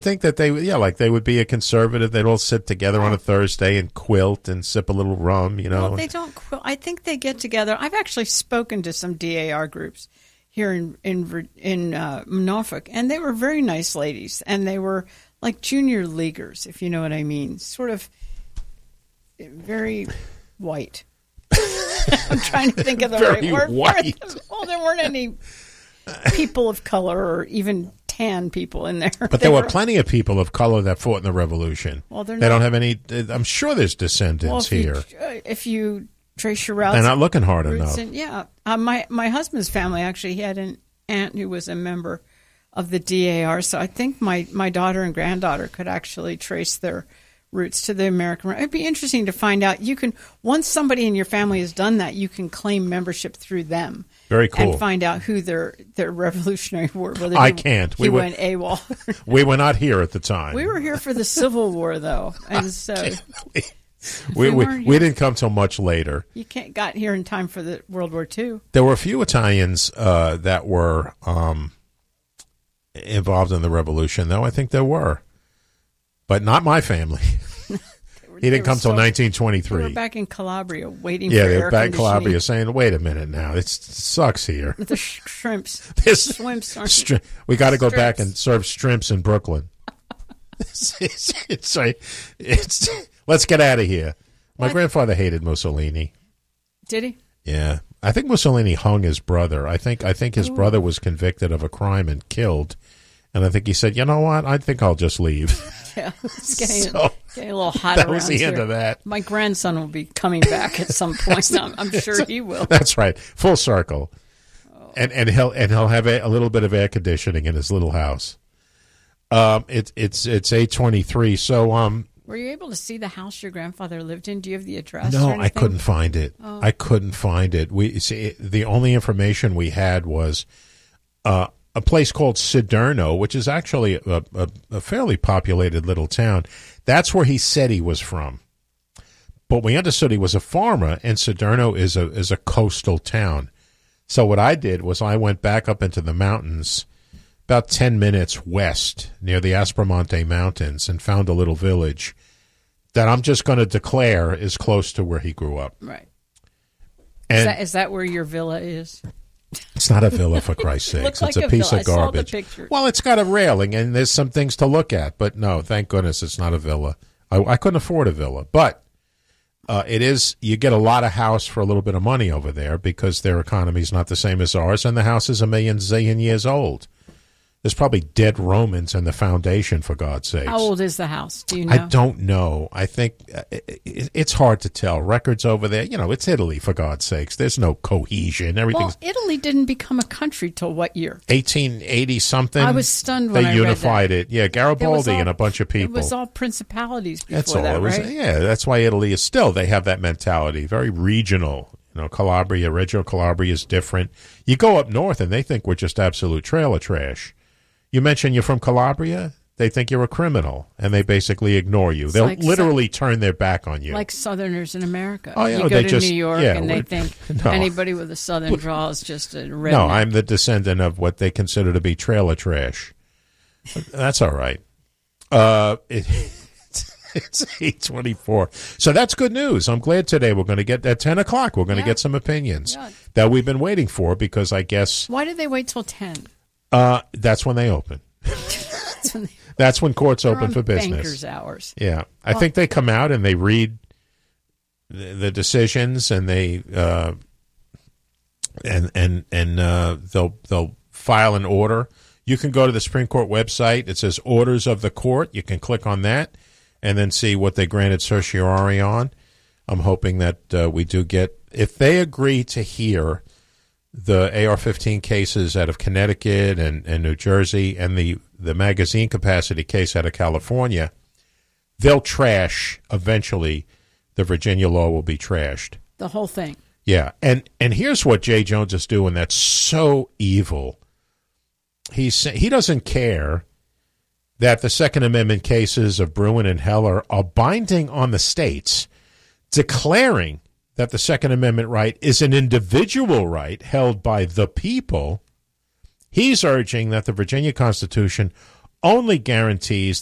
think that they would be a conservative. They'd all sit together on a Thursday and quilt and sip a little rum, Well, they don't quilt. I think they get together. I've actually spoken to some DAR groups here in Norfolk, and they were very nice ladies, and they were like junior leaguers, if you know what I mean, sort of very white. I'm trying to think of the right word. White. Well, there weren't any people of color or even tan people in there. But there were plenty of people of color that fought in the Revolution. Well, they don't have any. I'm sure there's descendants here. If you trace your routes, they're not looking hard enough. My husband's family actually had an aunt who was a member of the DAR, so I think my daughter and granddaughter could actually trace their roots to the American. It'd be interesting to find out. You can, once somebody in your family has done that, you can claim membership through them. Very cool. And find out who their revolutionary were. I can't. We went AWOL. We were not here at the time. We were here for the Civil War, though, and so we didn't come till much later. You got here in time for the World War II. There were a few Italians that were involved in the Revolution, though. I think there were. But not my family. He didn't come till 1923. They were back in Calabria waiting for air conditioning. Yeah, they were back in Calabria saying, wait a minute now, it sucks here. With the shrimps. Shrimps aren't we got to go back and serve shrimps in Brooklyn. Let's get out of here. My grandfather hated Mussolini. Did he? Yeah. I think Mussolini hung his brother. I think his brother was convicted of a crime and killed. And I think he said, you know what? I think I'll just leave. Yeah, it's getting a little hot around here. That was the end of that. My grandson will be coming back at some point. I'm sure he will. That's right. Full circle. Oh. And he'll have a little bit of air conditioning in his little house. It's 8:23. So were you able to see the house your grandfather lived in? Do you have the address? No, I couldn't find it. Oh. I couldn't find it. The only information we had was a place called Siderno, which is actually a fairly populated little town. That's where he said he was from. But we understood he was a farmer, and Siderno is a coastal town. So what I did was I went back up into the mountains about 10 minutes west near the Aspromonte Mountains and found a little village that I'm just going to declare is close to where he grew up. Right. And is that where your villa is? It's not a villa, for Christ's sakes. It's a piece of garbage. Well, it's got a railing, and there's some things to look at. But no, thank goodness it's not a villa. I couldn't afford a villa. But it is. You get a lot of house for a little bit of money over there because their economy is not the same as ours, and the house is a million zillion years old. There's probably dead Romans in the foundation, for God's sakes. How old is the house? Do you know? I don't know. I think it's hard to tell. Records over there, it's Italy, for God's sakes. There's no cohesion. Everything's. Well, Italy didn't become a country till what year? 1880-something. I was stunned when I read that. They unified it. Yeah, Garibaldi and a bunch of people. It was all principalities before that's all that, it was, right? Yeah, that's why Italy is still, they have that mentality, very regional. Calabria, Reggio Calabria is different. You go up north, and they think we're just absolute trailer trash. You mention you're from Calabria, they think you're a criminal, and they basically ignore you. They'll literally turn their back on you. Like Southerners in America. Oh, you go to New York, and they think anybody with a Southern drawl is just a redneck. No, I'm the descendant of what they consider to be trailer trash. That's all right. It's 8:24. So that's good news. I'm glad today we're going to get, at 10 o'clock, we're going to get some opinions that we've been waiting for because I guess. Why did they wait till 10? That's when they open. That's when courts open for business. Bankers' hours. Yeah, I think they come out and they read the decisions, and they they'll file an order. You can go to the Supreme Court website. It says Orders of the Court. You can click on that and then see what they granted certiorari on. I'm hoping that we do get, if they agree to hear the AR-15 cases out of Connecticut and New Jersey and the magazine capacity case out of California, they'll trash, eventually, the Virginia law will be trashed. The whole thing. Yeah, and here's what Jay Jones is doing that's so evil. He doesn't care that the Second Amendment cases of Bruen and Heller are binding on the states, declaring that the Second Amendment right is an individual right held by the people. He's urging that the Virginia Constitution only guarantees